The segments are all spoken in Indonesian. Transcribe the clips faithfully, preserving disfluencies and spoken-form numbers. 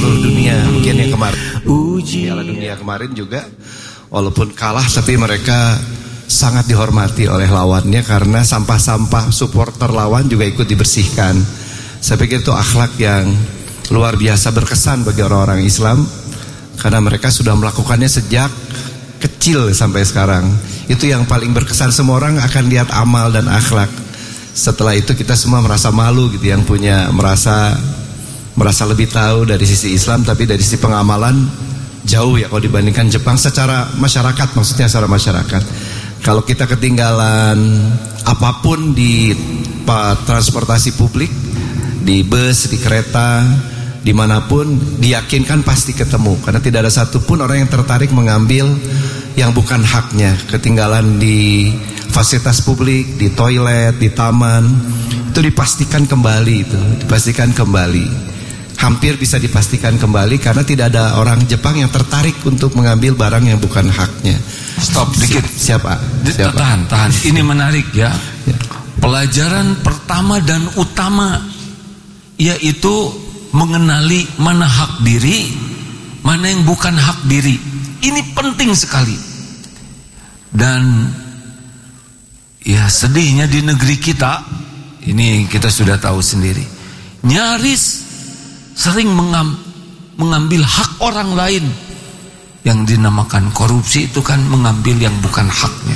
seluruh dunia. Mungkin yang kemarin Piala Dunia kemarin juga, walaupun kalah tapi mereka sangat dihormati oleh lawannya karena sampah-sampah supporter lawan juga ikut dibersihkan. Saya pikir itu akhlak yang luar biasa berkesan bagi orang-orang Islam, karena mereka sudah melakukannya sejak kecil sampai sekarang. Itu yang paling berkesan. Semua orang akan lihat amal dan akhlak. Setelah itu kita semua merasa malu gitu, yang punya merasa merasa lebih tahu dari sisi Islam, tapi dari sisi pengamalan jauh ya kalau dibandingkan Jepang secara masyarakat, maksudnya secara masyarakat. Kalau kita ketinggalan apapun di transportasi publik, di bus, di kereta, dimanapun, diyakinkan pasti ketemu. Karena tidak ada satupun orang yang tertarik mengambil yang bukan haknya. Ketinggalan di fasilitas publik, di toilet, di taman, itu dipastikan kembali, itu dipastikan kembali. Hampir bisa dipastikan kembali karena tidak ada orang Jepang yang tertarik untuk mengambil barang yang bukan haknya. Stop dikit. Siapa? Siapa? Tahan, tahan. Ini menarik ya. Pelajaran pertama dan utama yaitu mengenali mana hak diri, mana yang bukan hak diri. Ini penting sekali. Dan ya sedihnya di negeri kita, ini kita sudah tahu sendiri, nyaris sering mengam, mengambil hak orang lain. Yang dinamakan korupsi itu kan mengambil yang bukan haknya.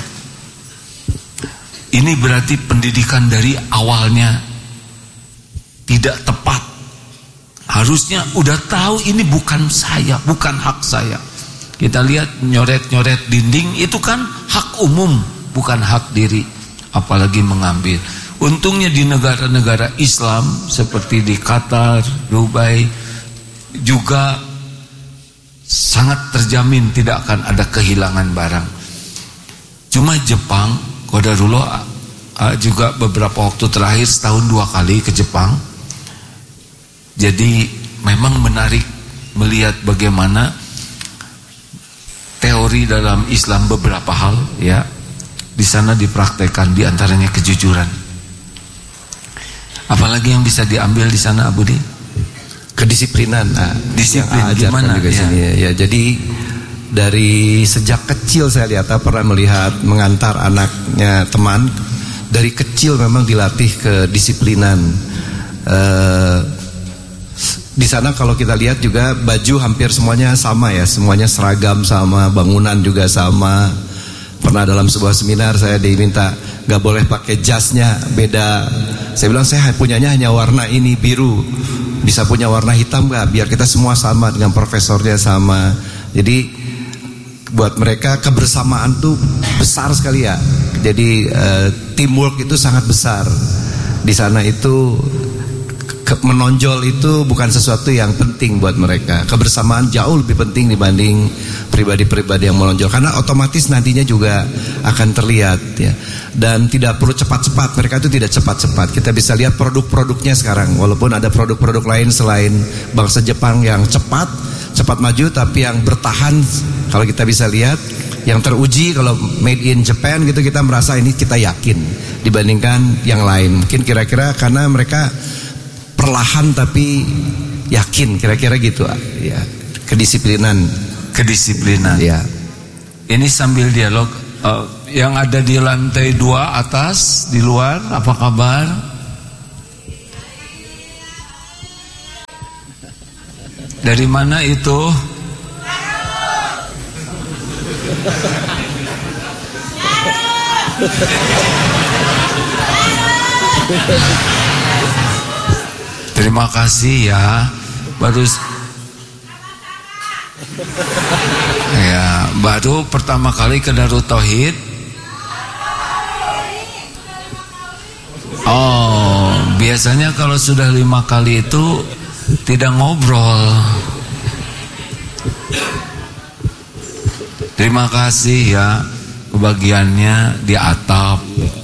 Ini berarti pendidikan dari awalnya tidak tepat. Harusnya udah tahu ini bukan saya, bukan hak saya. Kita lihat nyoret-nyoret dinding itu kan hak umum, bukan hak diri. Apalagi mengambil. Untungnya di negara-negara Islam seperti di Qatar, Dubai juga sangat terjamin tidak akan ada kehilangan barang. Cuma Jepang, qadarullah, juga beberapa waktu terakhir setahun dua kali ke Jepang. Jadi memang menarik melihat bagaimana teori dalam Islam beberapa hal ya di sana dipraktekkan, di antaranya kejujuran. Apalagi yang bisa diambil di sana, Budi? Kedisiplinan. Nah, disiplin gimana? Juga ya. Sini, ya. Ya, jadi dari sejak kecil saya lihat, pernah melihat mengantar anaknya teman, dari kecil memang dilatih kedisiplinan. Eh, di sana kalau kita lihat juga baju hampir semuanya sama ya, semuanya seragam sama, bangunan juga sama. Pernah dalam sebuah seminar saya diminta gak boleh pakai jasnya beda. Saya bilang saya punyanya hanya warna ini biru, bisa punya warna hitam gak? Biar kita semua sama dengan profesornya sama. Jadi buat mereka kebersamaan tuh besar sekali ya. Jadi uh, teamwork itu sangat besar di sana. Itu ke, menonjol itu bukan sesuatu yang penting buat mereka. Kebersamaan jauh lebih penting dibanding pribadi-pribadi yang menonjol, karena otomatis nantinya juga akan terlihat ya. Dan tidak perlu cepat-cepat, mereka itu tidak cepat-cepat. Kita bisa lihat produk-produknya sekarang, walaupun ada produk-produk lain selain bangsa Jepang yang cepat, cepat maju, tapi yang bertahan. Kalau kita bisa lihat yang teruji, kalau made in Japan gitu, kita merasa ini kita yakin dibandingkan yang lain. Mungkin kira-kira karena mereka perlahan tapi yakin, kira-kira gitu ya. Kedisiplinan. Kedisiplinan ya. Ini sambil dialog, uh, yang ada di lantai dua atas, di luar, apa kabar? Dari mana itu? Terima kasih ya. Baru ya, baru pertama kali ke Darut Tauhid. Oh, biasanya kalau sudah lima kali itu tidak ngobrol. Terima kasih ya, kebagiannya di atap.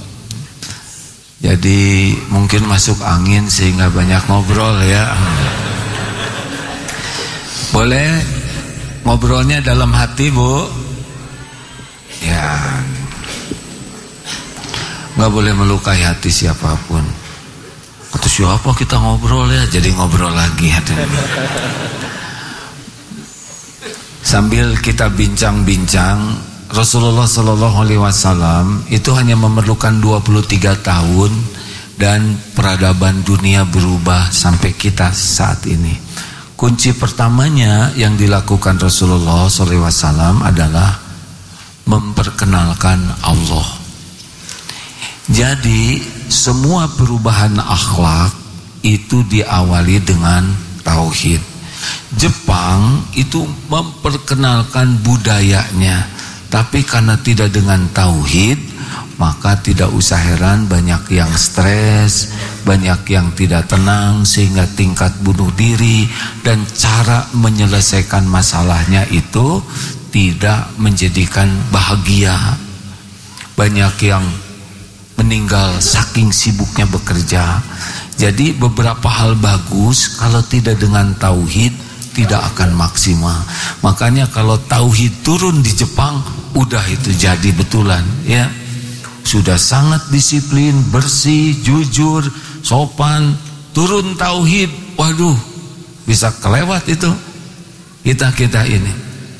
Jadi mungkin masuk angin sehingga banyak ngobrol ya. Boleh ngobrolnya dalam hati, Bu. Ya, nggak boleh melukai hati siapapun. Atau siapa kita ngobrol ya, jadi ngobrol lagi. Sambil kita bincang-bincang, Rasulullah Shallallahu Alaihi Wasallam itu hanya memerlukan dua puluh tiga tahun dan peradaban dunia berubah sampai kita saat ini. Kunci pertamanya yang dilakukan Rasulullah Shallallahu Alaihi Wasallam adalah memperkenalkan Allah. Jadi semua perubahan akhlak itu diawali dengan tauhid. Jepang itu memperkenalkan budayanya, tapi karena tidak dengan tauhid, maka tidak usah heran banyak yang stres, banyak yang tidak tenang, sehingga tingkat bunuh diri dan cara menyelesaikan masalahnya itu tidak menjadikan bahagia. Banyak yang meninggal saking sibuknya bekerja. Jadi beberapa hal bagus kalau tidak dengan tauhid tidak akan maksimal. Makanya kalau tauhid turun di Jepang, udah itu jadi betulan, ya. Sudah sangat disiplin, bersih, jujur, sopan. Turun tauhid, waduh, bisa kelewat itu kita-kita ini.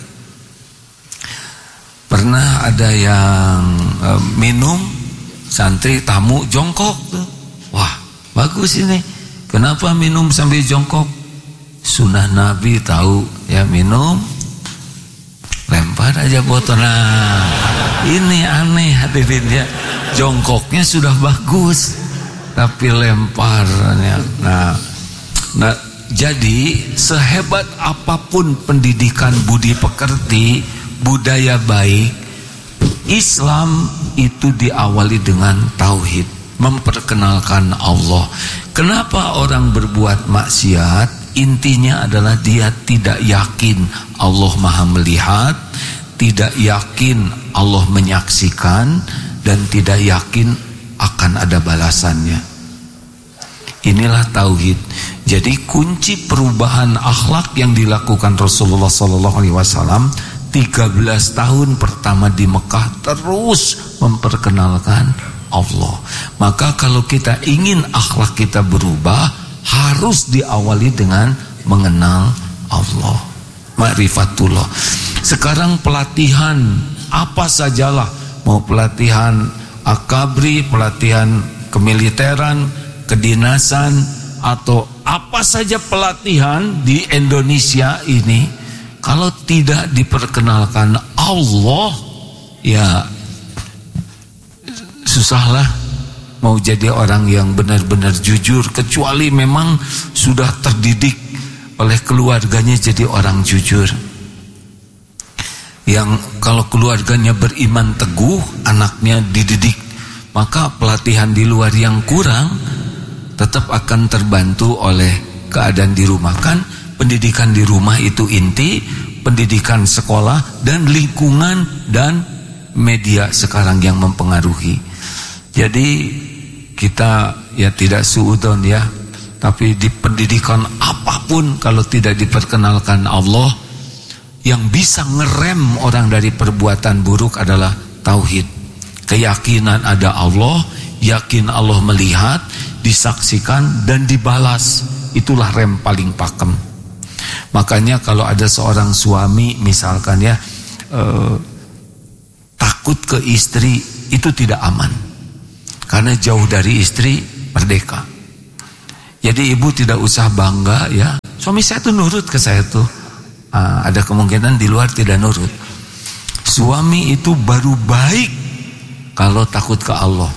Pernah ada yang e, minum, santri tamu jongkok tuh. Wah, bagus ini. Kenapa minum sambil jongkok? Sunnah Nabi tahu, ya, minum lempar aja botol. Nah, ini aneh hadirin ya. Jongkoknya sudah bagus, tapi lemparnya. Nah, nah jadi sehebat apapun pendidikan budi pekerti, budaya baik, Islam itu diawali dengan tauhid, memperkenalkan Allah. Kenapa orang berbuat maksiat? Intinya adalah dia tidak yakin Allah Maha melihat, tidak yakin Allah menyaksikan, dan tidak yakin akan ada balasannya. Inilah tauhid. Jadi kunci perubahan akhlak yang dilakukan Rasulullah Sallallahu Alaihi Wasallam tiga belas tahun pertama di Mekah terus memperkenalkan Allah. Maka kalau kita ingin akhlak kita berubah, harus diawali dengan mengenal Allah, ma'rifatullah. Sekarang pelatihan apa sajalah, mau pelatihan akabri, pelatihan kemiliteran, kedinasan, atau apa saja pelatihan di Indonesia ini, kalau tidak diperkenalkan Allah, ya susahlah mau jadi orang yang benar-benar jujur, kecuali memang sudah terdidik oleh keluarganya jadi orang jujur. Yang kalau keluarganya beriman teguh, anaknya dididik, maka pelatihan di luar yang kurang tetap akan terbantu oleh keadaan di rumah. Kan pendidikan di rumah itu inti, pendidikan sekolah dan lingkungan dan media sekarang yang mempengaruhi. Jadi kita ya tidak suudon ya, tapi di pendidikan apapun kalau tidak diperkenalkan Allah, yang bisa ngerem orang dari perbuatan buruk adalah tauhid. Keyakinan ada Allah, yakin Allah melihat, disaksikan dan dibalas. Itulah rem paling pakem. Makanya kalau ada seorang suami misalkan ya eh, takut ke istri, itu tidak aman. Karena jauh dari istri merdeka. Jadi ibu tidak usah bangga ya, suami saya tuh nurut ke saya tuh. Aa, ada kemungkinan di luar tidak nurut. Suami itu baru baik kalau takut ke Allah.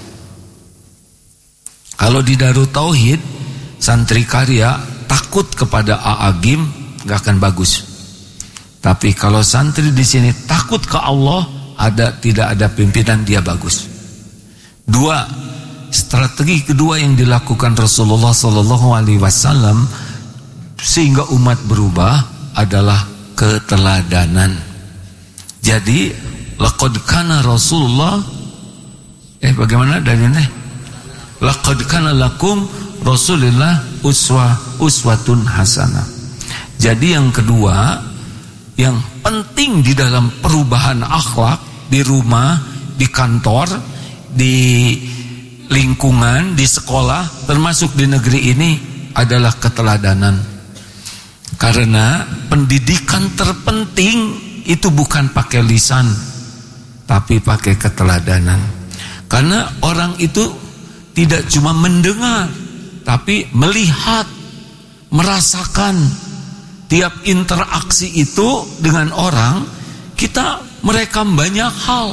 Kalau di Darut Tauhid, santri karya takut kepada A'agim, gak akan bagus. Tapi kalau santri di sini takut ke Allah, ada tidak ada pimpinan, dia bagus. Dua, strategi kedua yang dilakukan Rasulullah Sallallahu Alaihi Wasallam sehingga umat berubah adalah keteladanan. Jadi laqad kana Rasulullah eh bagaimana dalilnya? Laqad kana lakum Rasulillah uswa uswatun hasanah. Jadi yang kedua, yang penting di dalam perubahan akhlak di rumah, di kantor, di lingkungan, di sekolah, termasuk di negeri ini adalah keteladanan. Karena pendidikan terpenting itu bukan pakai lisan, tapi pakai keteladanan. Karena orang itu tidak cuma mendengar, tapi melihat, merasakan. Tiap interaksi itu dengan orang, kita merekam banyak hal.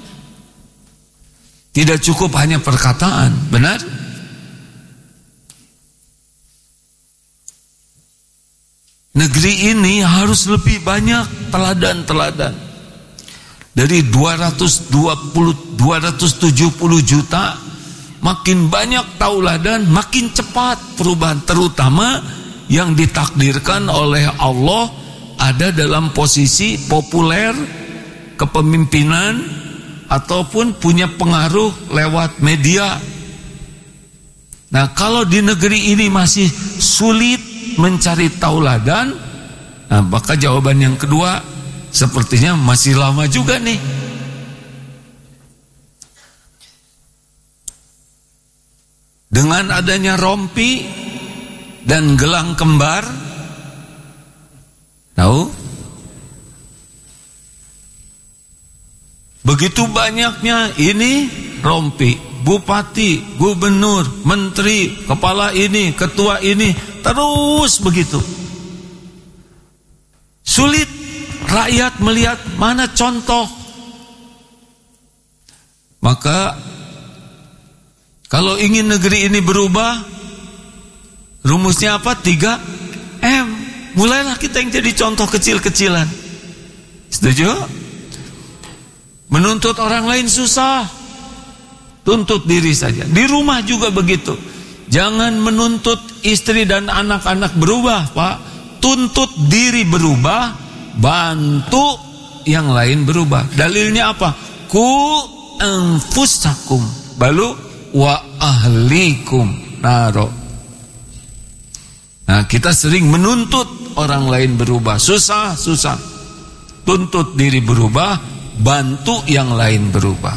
Tidak cukup hanya perkataan, benar? Negeri ini harus lebih banyak teladan-teladan. Dari dua ratus dua puluh, dua ratus tujuh puluh juta, makin banyak tauladan, makin cepat perubahan. Terutama yang ditakdirkan oleh Allah ada dalam posisi populer, kepemimpinan, ataupun punya pengaruh lewat media. Nah, kalau di negeri ini masih sulit mencari tauladan, nah, maka jawaban yang kedua sepertinya masih lama juga nih. Dengan adanya rompi dan gelang kembar, tahu? Begitu banyaknya ini rompi, bupati, gubernur, menteri, kepala ini, ketua ini, terus begitu. Sulit rakyat melihat mana contoh. Maka kalau ingin negeri ini berubah, rumusnya apa? tiga M. Mulailah kita yang jadi contoh kecil-kecilan. Setuju? Menuntut orang lain susah, tuntut diri saja. Di rumah juga begitu. Jangan menuntut istri dan anak-anak berubah, Pak. Tuntut diri berubah, bantu yang lain berubah. Dalilnya apa? Ku anfusakum balu wa ahlikum naro. Nah, kita sering menuntut orang lain berubah. Susah, susah. Tuntut diri berubah, bantu yang lain berubah.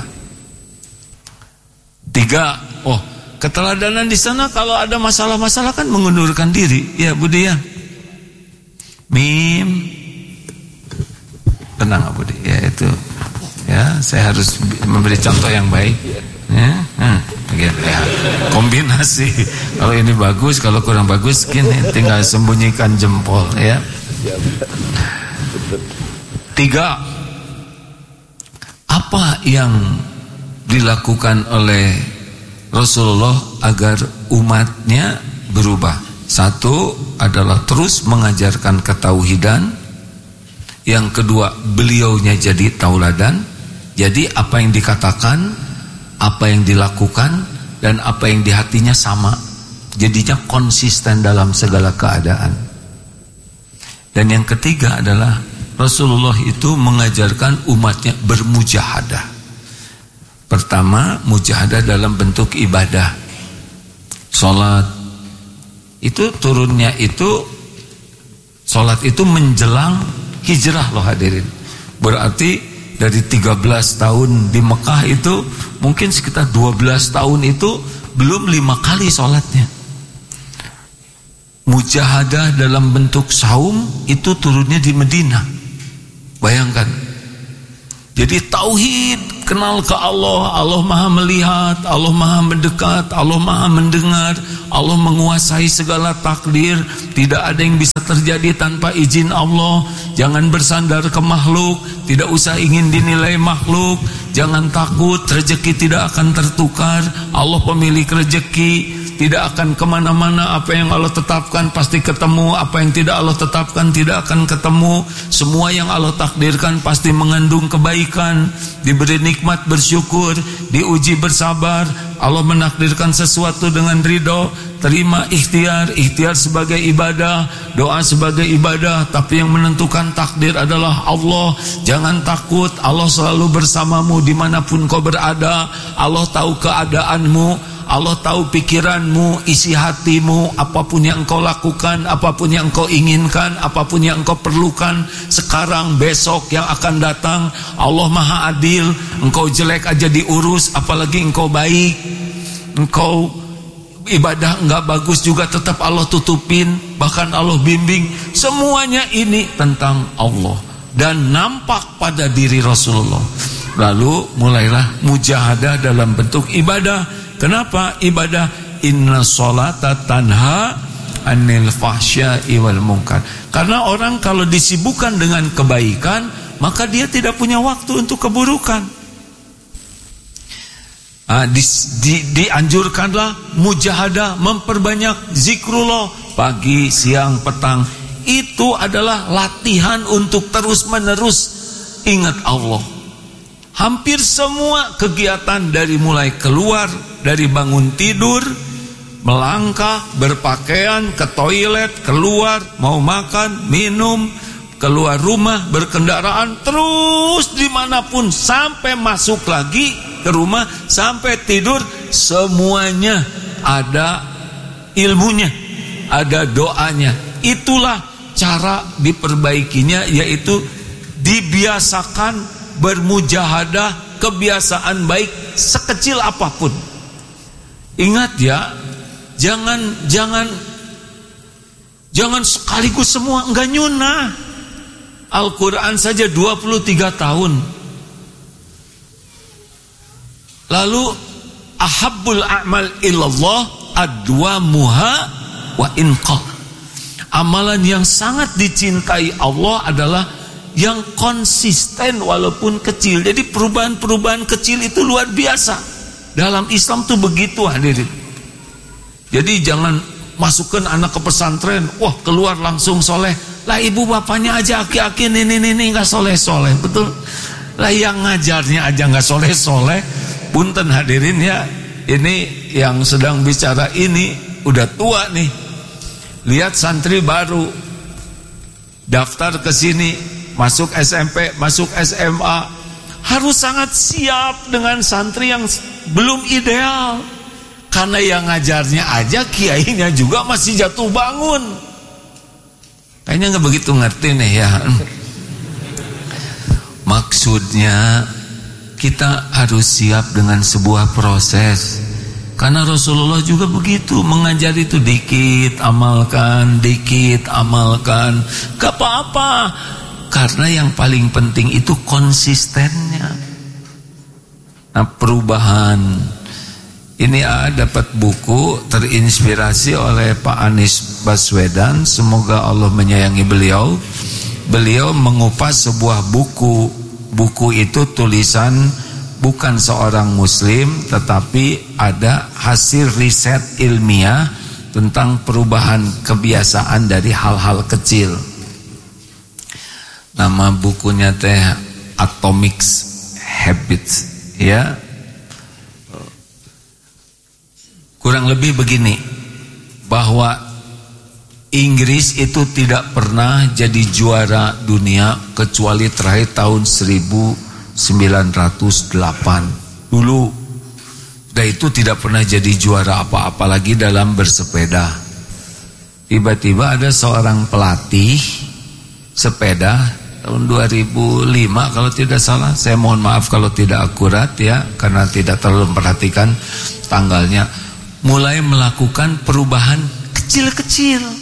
Tiga, oh, keteladanan di sana kalau ada masalah-masalah kan mengundurkan diri. Ya, Budi ya. Mim. Tenang, Budi. Ya, itu. Ya, saya harus memberi contoh yang baik. Ya, hmm, gitu ya. Kombinasi. Kalau ini bagus, kalau kurang bagus, gini, tinggal sembunyikan jempol, ya. Tiga, apa yang dilakukan oleh Rasulullah agar umatnya berubah? Satu adalah terus mengajarkan ketauhidan. Yang kedua, beliaunya jadi tauladan. Jadi apa yang dikatakan, apa yang dilakukan, dan apa yang di hatinya sama. Jadinya konsisten dalam segala keadaan. Dan yang ketiga adalah Rasulullah itu mengajarkan umatnya bermujahadah. Pertama, mujahadah dalam bentuk ibadah. Sholat itu turunnya itu, sholat itu menjelang hijrah loh hadirin. Berarti dari tiga belas tahun di Mekah itu mungkin sekitar dua belas tahun itu belum lima kali sholatnya. Mujahadah dalam bentuk saum itu turunnya di Medina. Bayangkan. Jadi tauhid, kenal ke Allah. Allah maha melihat, Allah maha mendekat, Allah maha mendengar, Allah menguasai segala takdir. Tidak ada yang bisa terjadi tanpa izin Allah. Jangan bersandar ke makhluk, tidak usah ingin dinilai makhluk. Jangan takut, rezeki tidak akan tertukar. Allah pemilik rezeki, tidak akan kemana-mana. Apa yang Allah tetapkan pasti ketemu, apa yang tidak Allah tetapkan tidak akan ketemu. Semua yang Allah takdirkan pasti mengandung kebaikan. Diberi nikmat bersyukur, diuji bersabar. Allah menakdirkan sesuatu dengan ridho, terima ikhtiar. Ikhtiar sebagai ibadah, doa sebagai ibadah, tapi yang menentukan takdir adalah Allah. Jangan takut, Allah selalu bersamamu dimanapun kau berada. Allah tahu keadaanmu, Allah tahu pikiranmu, isi hatimu, apapun yang engkau lakukan, apapun yang engkau inginkan, apapun yang engkau perlukan sekarang, besok, yang akan datang. Allah maha adil. Engkau jelek aja diurus, apalagi engkau baik. Engkau ibadah enggak bagus juga tetap Allah tutupin, bahkan Allah bimbing. Semuanya ini tentang Allah. dan nampak pada diri Rasulullah. Lalu mulailah mujahadah dalam bentuk ibadah. Kenapa ibadah? Inna sholata tanha anil fahsya'i wal munkar. Karena orang kalau disibukkan dengan kebaikan, maka dia tidak punya waktu untuk keburukan. Ah, di, di, dianjurkanlah mujahadah, memperbanyak zikrullah pagi, siang, petang. Itu adalah latihan untuk terus-menerus ingat Allah. Hampir semua kegiatan dari mulai keluar, dari bangun tidur, melangkah, berpakaian, ke toilet, keluar, mau makan, minum, keluar rumah, berkendaraan, terus dimanapun, sampai masuk lagi ke rumah, sampai tidur, semuanya ada ilmunya, ada doanya. Itulah cara diperbaikinya, yaitu dibiasakan bermujahadah, kebiasaan baik sekecil apapun. Ingat ya, jangan jangan jangan sekaligus semua, enggak nyunah. Al-Quran saja dua puluh tiga tahun. Lalu ahabbul a'mal illallah adwamuha wa inqal. Amalan yang sangat dicintai Allah adalah yang konsisten walaupun kecil. Jadi perubahan-perubahan kecil itu luar biasa. Dalam Islam tuh begitu, hadirin. Jadi jangan masukkan anak ke pesantren, wah keluar langsung soleh. Lah ibu bapaknya aja aki-aki ini ini ini nggak soleh-soleh, betul? Lah yang ngajarnya aja nggak soleh-soleh. Punten hadirin ya, ini yang sedang bicara ini udah tua nih. Lihat santri baru daftar ke sini, masuk S M P, masuk S M A, harus sangat siap dengan santri yang belum ideal. Karena yang ngajarnya aja, kiainya juga masih jatuh bangun. Kayaknya nggak begitu ngerti nih ya. Maksudnya kita harus siap dengan sebuah proses. Karena Rasulullah juga begitu, mengajari itu dikit amalkan, dikit amalkan, gak apa-apa. Karena yang paling penting itu konsistennya. Nah, perubahan. Ini ah, dapat buku terinspirasi oleh Pak Anies Baswedan, semoga Allah menyayangi beliau. Beliau mengupas sebuah buku. Buku itu tulisan bukan seorang muslim, tetapi ada hasil riset ilmiah tentang perubahan kebiasaan dari hal-hal kecil. Nama bukunya teh Atomic Habits, ya. Kurang lebih begini, bahwa Inggris itu tidak pernah jadi juara dunia kecuali terakhir tahun seribu sembilan ratus delapan. Dulu dan itu tidak pernah jadi juara apa-apa lagi dalam bersepeda. Tiba-tiba ada seorang pelatih sepeda tahun dua ribu lima kalau tidak salah. Saya mohon maaf kalau tidak akurat ya, karena tidak terlalu memperhatikan tanggalnya. Mulai melakukan perubahan kecil-kecil.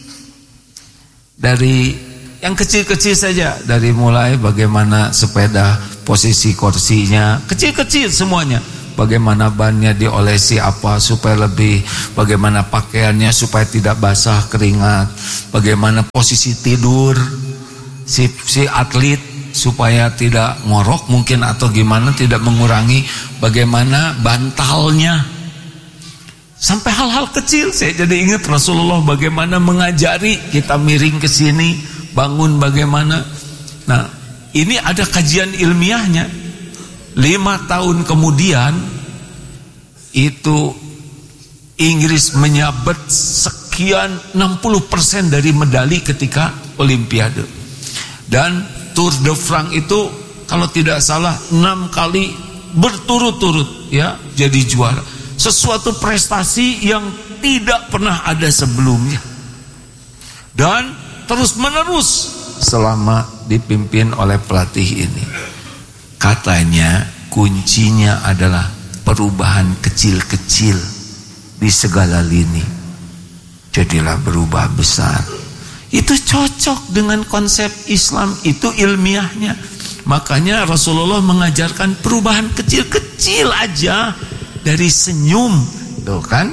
Dari yang kecil-kecil saja, dari mulai bagaimana sepeda, posisi kursinya, kecil-kecil semuanya. Bagaimana bannya diolesi apa supaya lebih, bagaimana pakaiannya supaya tidak basah keringat, bagaimana posisi tidur si, si atlet supaya tidak ngorok mungkin atau gimana, tidak mengurangi, bagaimana bantalnya. Sampai hal-hal kecil, saya jadi ingat Rasulullah bagaimana mengajari kita miring ke sini, bangun bagaimana. Nah, ini ada kajian ilmiahnya. Lima tahun kemudian itu Inggris menyabet sekian enam puluh persen dari medali ketika Olimpiade. Dan Tour de France itu kalau tidak salah enam kali berturut-turut ya jadi juara. Sesuatu prestasi yang tidak pernah ada sebelumnya. Dan terus menerus selama dipimpin oleh pelatih ini. Katanya kuncinya adalah perubahan kecil-kecil di segala lini. Jadilah berubah besar. Itu cocok dengan konsep Islam, itu ilmiahnya. Makanya Rasulullah mengajarkan perubahan kecil-kecil aja dari senyum, tuh kan?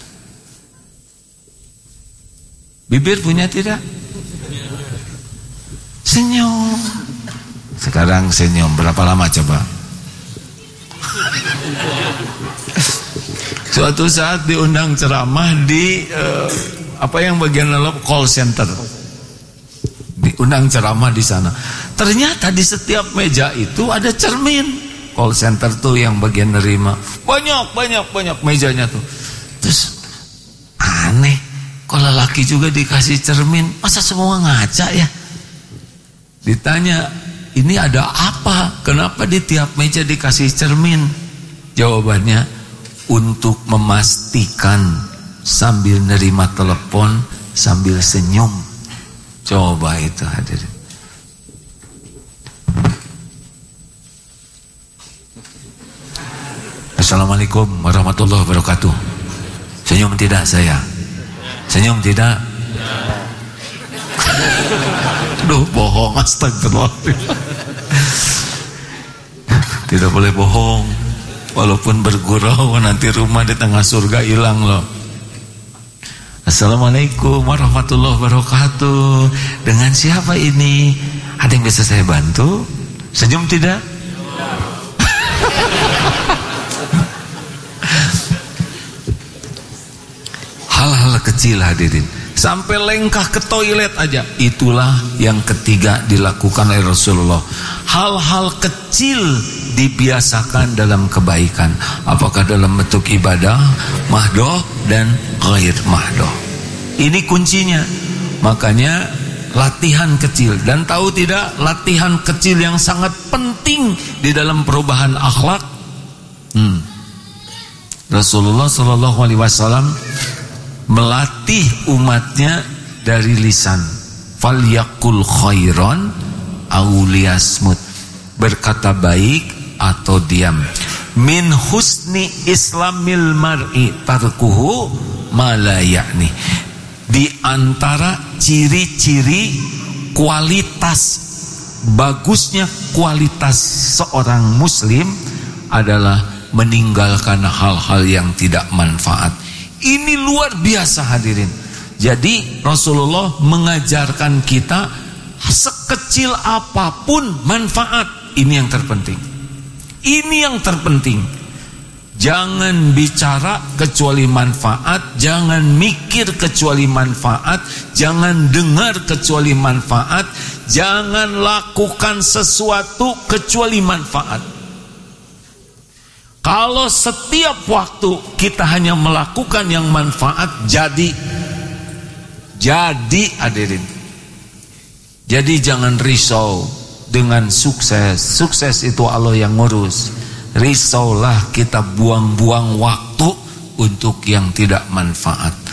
Bibir punya tidak? Senyum. Sekarang senyum berapa lama coba? Suatu saat diundang ceramah di uh, apa yang bagian dalam call center. Diundang ceramah di sana. Ternyata di setiap meja itu ada cermin. Call center tuh yang bagian nerima. Banyak, banyak, banyak mejanya tuh. Terus aneh, kalau laki juga dikasih cermin, masa semua ngaca ya? Ditanya, ini ada apa? Kenapa di tiap meja dikasih cermin? Jawabannya, untuk memastikan sambil nerima telepon sambil senyum. Coba itu hadirin. Assalamualaikum warahmatullahi wabarakatuh. Senyum tidak saya? Senyum tidak? Duh, bohong, astagfirullah. Tidak boleh bohong. Walaupun bergurau, nanti rumah di tengah surga hilang loh. Assalamualaikum warahmatullahi wabarakatuh. Dengan siapa ini? Ada yang bisa saya bantu? Senyum tidak? Hal-hal kecil hadirin, sampai lengkah ke toilet aja, itulah yang ketiga dilakukan oleh Rasulullah. Hal-hal kecil dibiasakan dalam kebaikan, apakah dalam bentuk ibadah, mahdoh dan ghair mahdoh. Ini kuncinya. Makanya latihan kecil. Dan tahu tidak, latihan kecil yang sangat penting di dalam perubahan akhlak. hmm. Rasulullah Shallallahu Alaihi Wasallam melatih umatnya dari lisan. Falyakul khairon auliyasmut, berkata baik atau diam. Min husni islamil mar'i tarkuhu malayakni. Di antara ciri-ciri kualitas, bagusnya kualitas seorang muslim adalah meninggalkan hal-hal yang tidak manfaat. Ini luar biasa hadirin. Jadi Rasulullah mengajarkan kita sekecil apapun manfaat. Ini yang terpenting. Ini yang terpenting. Jangan bicara kecuali manfaat, jangan mikir kecuali manfaat, jangan dengar kecuali manfaat, jangan lakukan sesuatu kecuali manfaat. Kalau setiap waktu kita hanya melakukan yang manfaat, jadi jadi hadirin. Jadi jangan risau dengan sukses. Sukses itu Allah yang ngurus. Risaulah kita buang-buang waktu untuk yang tidak manfaat.